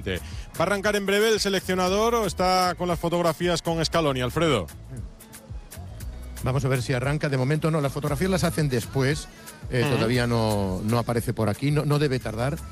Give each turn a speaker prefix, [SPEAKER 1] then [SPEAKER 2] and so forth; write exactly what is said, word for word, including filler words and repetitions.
[SPEAKER 1] seguramente. ¿Va a arrancar en breve el seleccionador o está con las fotografías con Scaloni, Alfredo?
[SPEAKER 2] Vamos a ver si arranca. De momento no, las fotografías las hacen después. Eh, uh-huh. Todavía no, no aparece por aquí, no, no debe tardar.